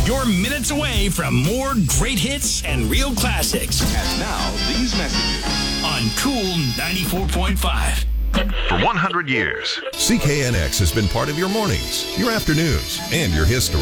You're minutes away from more great hits and real classics. And now, these messages. On Cool 94.5. For 100 years, CKNX has been part of your mornings, your afternoons, and your history.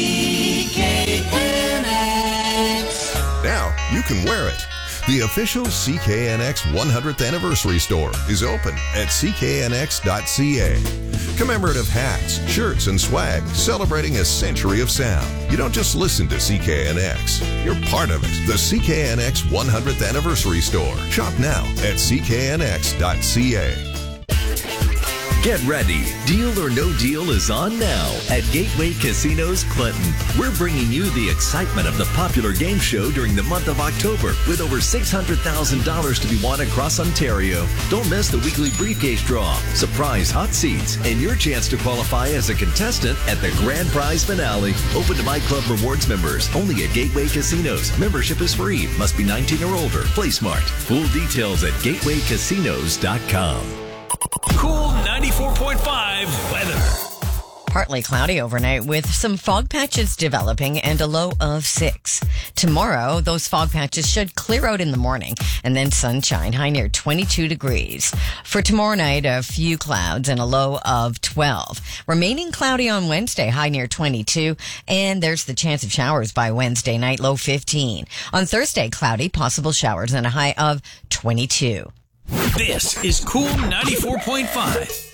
CKNX. Now, you can wear it. The official CKNX 100th Anniversary Store is open at cknx.ca. Commemorative hats, shirts, and swag celebrating a century of sound. You don't just listen to CKNX. You're part of it. The CKNX 100th Anniversary Store. Shop now at cknx.ca. Get ready. Deal or No Deal is on now at Gateway Casinos Clinton. We're bringing you the excitement of the popular game show during the month of October with over $600,000 to be won across Ontario. Don't miss the weekly briefcase draw, surprise hot seats, and your chance to qualify as a contestant at the grand prize finale. Open to My Club Rewards members only at Gateway Casinos. Membership is free. Must be 19 or older. Play smart. Full details at gatewaycasinos.com. Cool 94.5 weather. Partly cloudy overnight with some fog patches developing and a low of 6. Tomorrow, those fog patches should clear out in the morning and then sunshine, high near 22 degrees. For tomorrow night, a few clouds and a low of 12. Remaining cloudy on Wednesday, high near 22, and there's the chance of showers by Wednesday night, low 15. On Thursday, cloudy, possible showers and a high of 22. This is Cool 94.5.